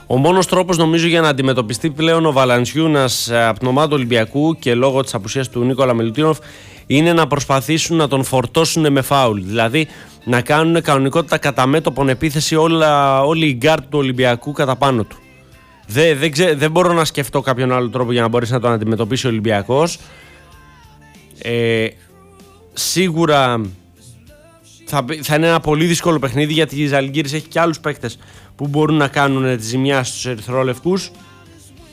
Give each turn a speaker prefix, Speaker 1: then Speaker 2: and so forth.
Speaker 1: Ο μόνος τρόπος νομίζω για να αντιμετωπιστεί πλέον ο Valanciunas από την ομάδα του Ολυμπιακού και λόγω της απουσίας του Νίκολα Μιλουτίνοφ είναι να προσπαθήσουν να τον φορτώσουν με φάουλ. Δηλαδή να κάνουν κανονικότητα κατά μέτωπον επίθεση όλοι οι γκάρτ του Ολυμπιακού κατά πάνω του. Δεν μπορώ να σκεφτώ κάποιον άλλο τρόπο για να μπορέσει να τον αντιμετωπίσει ο Ολυμπιακός. Σίγουρα θα είναι ένα πολύ δύσκολο παιχνίδι, γιατί η Ζαλγκίρις έχει και άλλους παίκτες που μπορούν να κάνουν τη ζημιά στους ερυθρόλευκους.